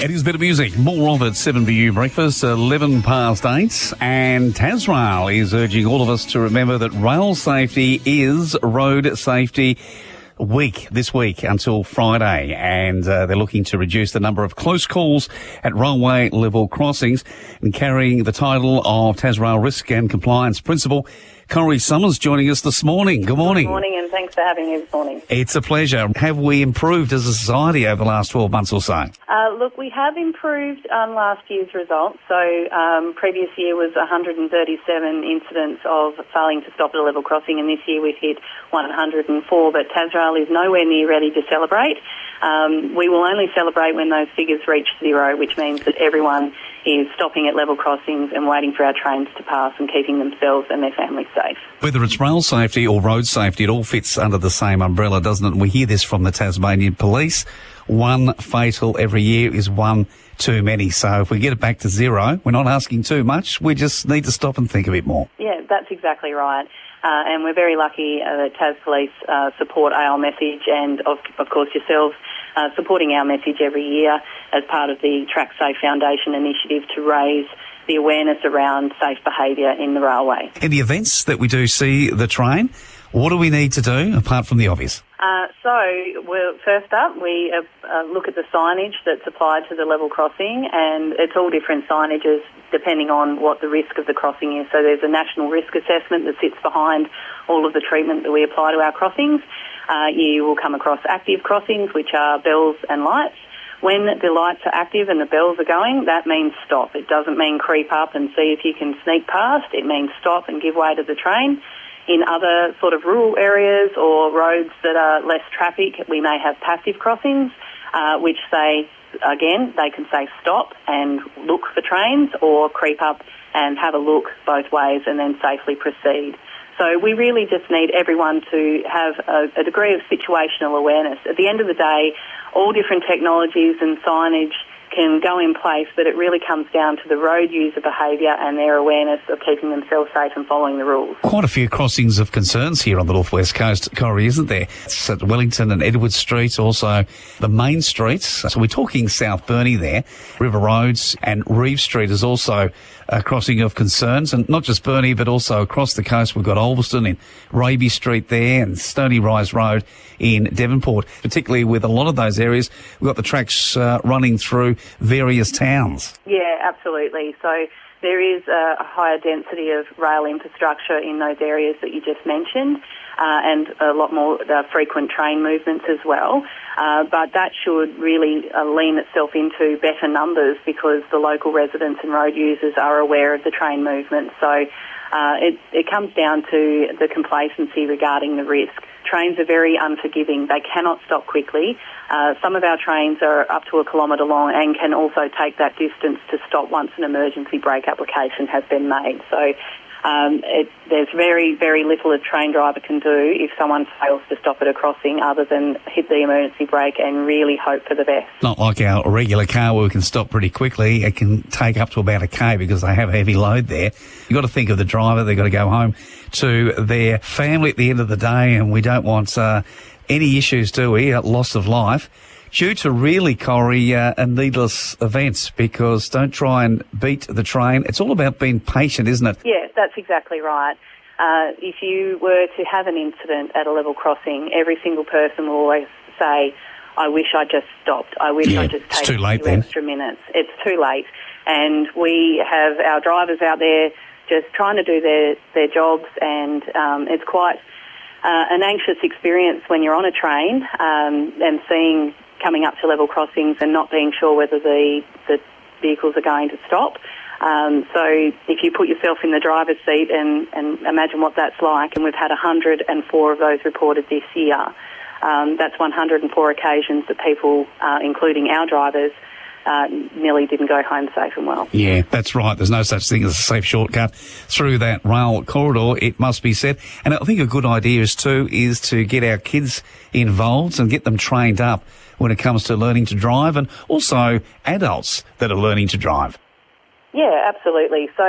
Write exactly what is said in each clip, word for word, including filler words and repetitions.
It is a bit of music. More of it, seven B U Breakfast, eleven past eight. And Tasrail is urging all of us to remember that rail safety is Road Safety Week this week until Friday. And uh, they're looking to reduce the number of close calls at railway level crossings. And carrying the title of Tasrail Risk and Compliance Principal, Corrie Summers joining us this morning. Good morning. Good morning, and thanks for having me this morning. It's a pleasure. Have we improved as a society over the last twelve months or so? Uh, look, we have improved on last year's results. So um, previous year was one hundred thirty-seven incidents of failing to stop at a level crossing, and this year we've hit one hundred four, but Tasrail is nowhere near ready to celebrate. Um, we will only celebrate when those figures reach zero, which means that everyone is stopping at level crossings and waiting for our trains to pass and keeping themselves and their families safe. Whether it's rail safety or road safety, it all fits under the same umbrella, doesn't it? And we hear this from the Tasmanian Police. One fatal every year is one too many. So if we get it back to zero, we're not asking too much. We just need to stop and think a bit more. Yeah, that's exactly right. Uh, and we're very lucky uh, that Tas Police uh, support our message and, of, of course, yourselves uh, supporting our message every year as part of the Track Safe Foundation initiative to raise the awareness around safe behaviour in the railway. In the events that we do see the train, what do we need to do apart from the obvious? Uh, so, well, first up, we uh, uh, look at the signage that's applied to the level crossing, and it's all different signages depending on what the risk of the crossing is. So there's a national risk assessment that sits behind all of the treatment that we apply to our crossings. Uh, you will come across active crossings, which are bells and lights. When the lights are active and the bells are going, that means stop. It doesn't mean creep up and see if you can sneak past. It means stop and give way to the train. In other sort of rural areas or roads that are less traffic, we may have passive crossings, uh, which say, again, they can say stop and look for trains, or creep up and have a look both ways and then safely proceed. So we really just need everyone to have a, a degree of situational awareness. At the end of the day, all different technologies and signage can go in place, but it really comes down to the road user behaviour and their awareness of keeping themselves safe and following the rules. Quite a few crossings of concerns here on the northwest coast, Corrie, isn't there? It's at Wellington and Edward Street, also the main streets. So we're talking South Burnie there. River Roads and Reeve Street is also a crossing of concerns, and not just Burnie, but also across the coast. We've got Ulverston in Raby Street there and Stony Rise Road in Devonport. Particularly with a lot of those areas, we've got the tracks uh, running through various towns. Yeah, absolutely. So there is a higher density of rail infrastructure in those areas that you just mentioned, uh, and a lot more uh, frequent train movements as well. Uh, but that should really uh, lean itself into better numbers because the local residents and road users are aware of the train movement. So uh, it, it comes down to the complacency regarding the risk. Trains are very unforgiving. They cannot stop quickly. Uh, some of our trains are up to a kilometre long and can also take that distance to stop once an emergency brake application has been made. So um, it, there's very, very little a train driver can do if someone fails to stop at a crossing other than hit the emergency brake and really hope for the best. Not like our regular car where we can stop pretty quickly. It can take up to about a K because they have a heavy load there. You've got to think of the driver. They've got to go home to their family at the end of the day, and we don't want uh, any issues, do we? Uh, loss of life due to really, Corrie, uh, a needless events, because don't try and beat the train. It's all about being patient, isn't it? Yeah, that's exactly right. Uh, if you were to have an incident at a level crossing, every single person will always say, I wish I just stopped. I wish yeah, I just taken a few then. extra minutes. It's too late. And we have our drivers out there just trying to do their, their jobs, and um, it's quite uh, an anxious experience when you're on a train um, and seeing coming up to level crossings and not being sure whether the, the vehicles are going to stop. Um, so if you put yourself in the driver's seat and, and imagine what that's like, and we've had one hundred four of those reported this year, um, that's one hundred four occasions that people, uh, including our drivers, Uh, nearly didn't go home safe and well. Yeah, that's right. There's no such thing as a safe shortcut through that rail corridor, it must be said. And I think a good idea is too is to get our kids involved and get them trained up when it comes to learning to drive, and also adults that are learning to drive. Yeah, absolutely. So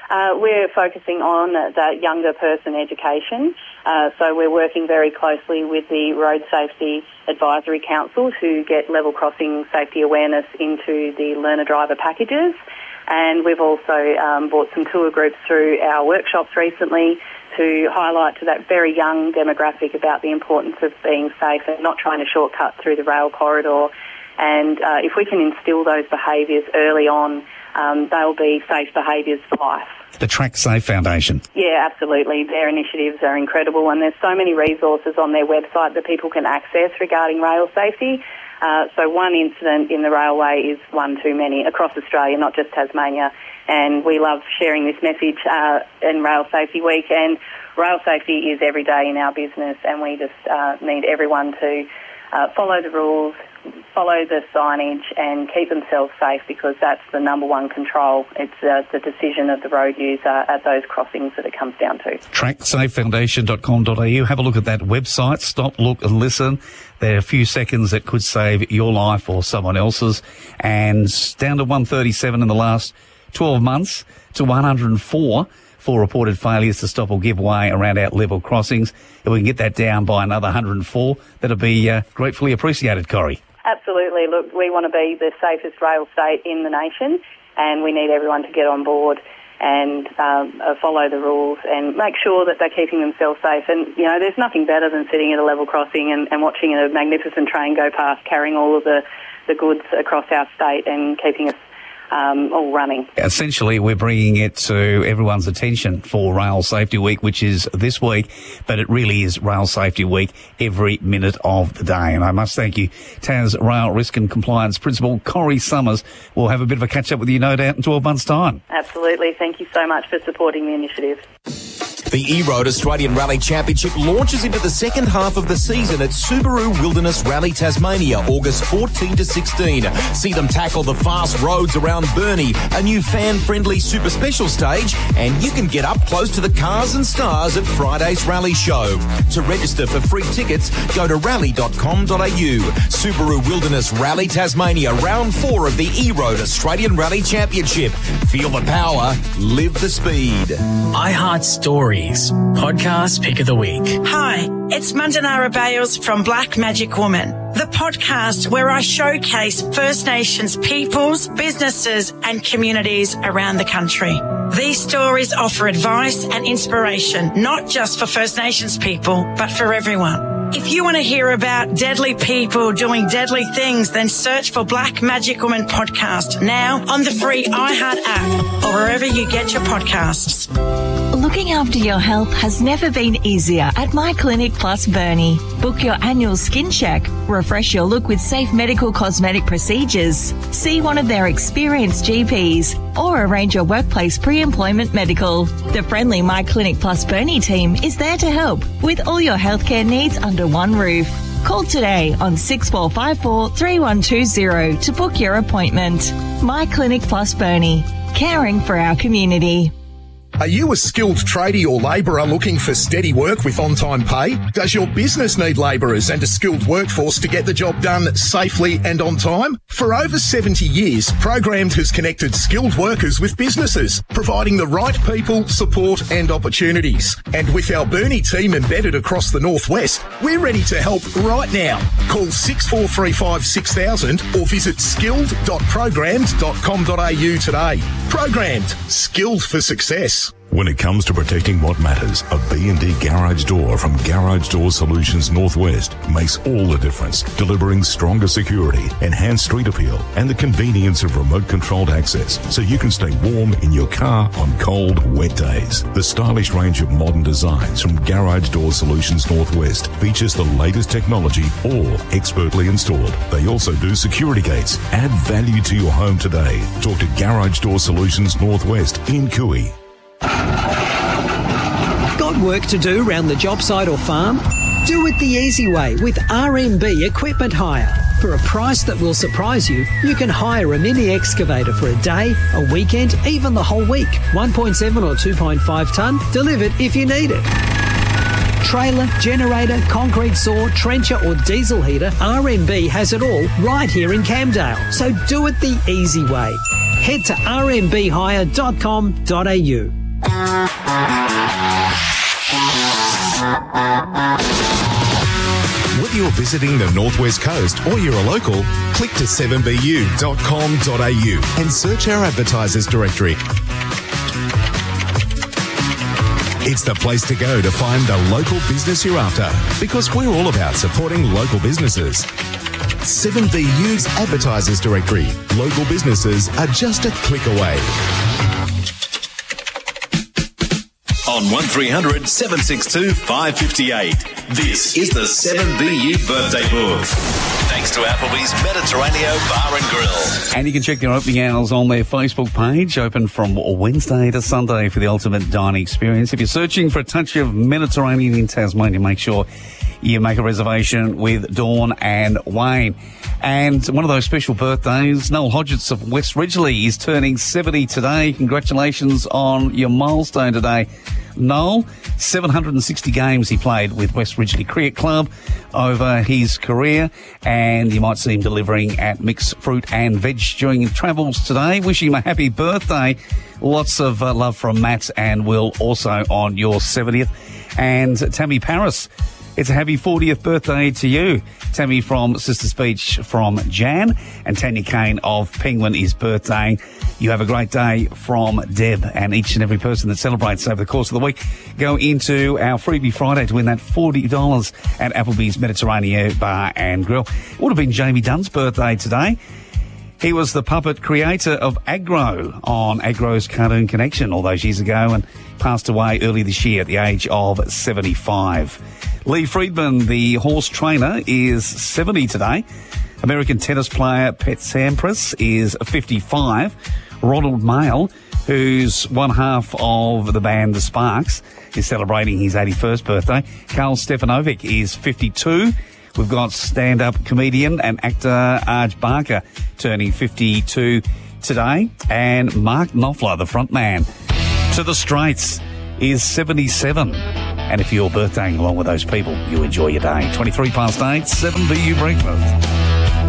Uh, we're focusing on that younger person education. Uh, so we're working very closely with the Road Safety Advisory Council to get level crossing safety awareness into the learner driver packages. And we've also um, brought some tour groups through our workshops recently to highlight to that very young demographic about the importance of being safe and not trying to shortcut through the rail corridor. And uh, if we can instill those behaviours early on, um, they'll be safe behaviours for life. The Track Safe Foundation. Yeah, absolutely. Their initiatives are incredible, and there's so many resources on their website that people can access regarding rail safety. Uh, so one incident in the railway is one too many across Australia, not just Tasmania. And we love sharing this message uh, in Rail Safety Week. And rail safety is every day in our business, and we just uh, need everyone to uh, follow the rules, follow the signage and keep themselves safe, because that's the number one control. It's uh, the decision of the road user at those crossings that it comes down to. track safe foundation dot com dot a u. Have a look at that website. Stop, look and listen. There are a few seconds that could save your life or someone else's. And down to one thirty-seven in the last twelve months to one hundred four for reported failures to stop or give way around our level crossings. If we can get that down by another one hundred four, that'll be uh, gratefully appreciated, Corrie. Absolutely. Look, we want to be the safest rail state in the nation, and we need everyone to get on board and um, uh, follow the rules and make sure that they're keeping themselves safe. And, you know, there's nothing better than sitting at a level crossing and, and watching a magnificent train go past carrying all of the, the goods across our state and keeping us Um, all running. Essentially, we're bringing it to everyone's attention for Rail Safety Week, which is this week, but it really is Rail Safety Week every minute of the day. And I must thank you, Tas Rail Risk and Compliance Principal Corrie Summers. We'll have a bit of a catch-up with you, no doubt, in twelve months' time. Absolutely. Thank you so much for supporting the initiative. The E-Road Australian Rally Championship launches into the second half of the season at Subaru Wilderness Rally Tasmania, August fourteen to sixteen. See them tackle the fast roads around Burnie, a new fan-friendly super special stage, and you can get up close to the cars and stars at Friday's rally show. To register for free tickets, go to rally dot com dot a u. Subaru Wilderness Rally Tasmania, round four of the E-Road Australian Rally Championship. Feel the power, live the speed. iHeart Stories, podcast pick of the week. Hi, it's Mandanara Bales from Black Magic Woman, the podcast where I showcase First Nations peoples, businesses and communities around the country. These stories offer advice and inspiration, not just for First Nations people, but for everyone. If you want to hear about deadly people doing deadly things, then search for Black Magic Woman podcast now on the free iHeart app or wherever you get your podcasts. Looking after your health has never been easier at My Clinic Plus Burnie. Book your annual skin check, refresh your look with safe medical cosmetic procedures, see one of their experienced G Ps, or arrange your workplace pre-employment medical. The friendly My Clinic Plus Burnie team is there to help with all your healthcare needs under one roof. Call today on six four five four, three one two zero to book your appointment. My Clinic Plus Burnie, caring for our community. Are you a skilled tradie or labourer looking for steady work with on-time pay? Does your business need labourers and a skilled workforce to get the job done safely and on time? For over seventy years, Programmed has connected skilled workers with businesses, providing the right people, support and opportunities. And with our Burnie team embedded across the northwest, we're ready to help right now. Call six four three five six thousand or visit skilled dot programmed dot com dot a u today. Programmed, skilled for success. When it comes to protecting what matters, a B and D garage door from Garage Door Solutions Northwest makes all the difference, delivering stronger security, enhanced street appeal, and the convenience of remote-controlled access so you can stay warm in your car on cold, wet days. The stylish range of modern designs from Garage Door Solutions Northwest features the latest technology, all expertly installed. They also do security gates. Add value to your home today. Talk to Garage Door Solutions Northwest in Cooey. Got work to do around the job site or farm? Do it the easy way with R M B Equipment Hire. For a price that will surprise you, you can hire a mini excavator for a day, a weekend, even the whole week. one point seven or two point five tonne, delivered if you need it. Trailer, generator, concrete saw, trencher or diesel heater, R M B has it all right here in Camdale. So do it the easy way. Head to r m b hire dot com dot a u. Whether you're visiting the Northwest Coast or you're a local, click to seven b u dot com dot a u and search our advertisers directory. It's the place to go to find the local business you're after, because we're all about supporting local businesses. seven B U's advertisers directory. Local businesses are just a click away. On one three hundred seven six two five five eight. This is the seven B U Birthday Book. Thanks to Applebee's Mediterranean Bar and Grill. And you can check their opening hours on their Facebook page, open from Wednesday to Sunday for the ultimate dining experience. If you're searching for a touch of Mediterranean in Tasmania, make sure you make a reservation with Dawn and Wayne. And one of those special birthdays, Noel Hodgetts of West Ridgley is turning seventy today. Congratulations on your milestone today, Noel. seven hundred sixty games he played with West Ridgley Cricket Club over his career, and you might see him delivering at Mixed Fruit and Veg during his travels today. Wishing him a happy birthday. Lots of uh, love from Matt and Will also on your seventieth. And Tammy Paris, it's a happy fortieth birthday to you. Tammy from Sister Speech from Jan, and Tanya Kane of Penguin is birthday. You have a great day from Deb, and each and every person that celebrates over the course of the week go into our Freebie Friday to win that forty dollars at Applebee's Mediterranean Bar and Grill. It would have been Jamie Dunn's birthday today. He was the puppet creator of Agro on Agro's Cartoon Connection all those years ago, and passed away early this year at the age of seventy-five. Lee Friedman, the horse trainer, is seventy today. American tennis player Pete Sampras is fifty-five. Ronald Mayle, who's one half of the band The Sparks, is celebrating his eighty-first birthday. Karl Stefanovic is fifty-two. We've got stand-up comedian and actor Arj Barker turning fifty-two today. And Mark Knopfler, the frontman to The Straits, is seventy-seven. And if you're birthdaying along with those people, you enjoy your day. twenty-three past eight, seven B U Breakfast.